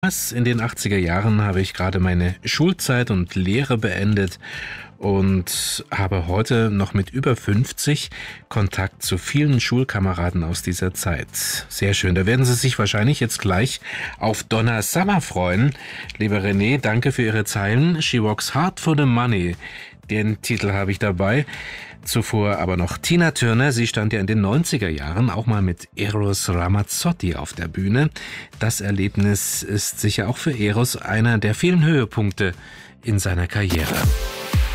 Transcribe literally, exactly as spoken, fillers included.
In den achtziger Jahren habe ich gerade meine Schulzeit und Lehre beendet und habe heute noch mit über fünfzig Kontakt zu vielen Schulkameraden aus dieser Zeit. Sehr schön, da werden Sie sich wahrscheinlich jetzt gleich auf Donna Summer freuen. Liebe René, danke für Ihre Zeilen. She works hard for the money. Den Titel habe ich dabei. Zuvor aber noch Tina Turner. Sie stand ja in den neunziger Jahren auch mal mit Eros Ramazzotti auf der Bühne. Das Erlebnis ist sicher auch für Eros einer der vielen Höhepunkte in seiner Karriere.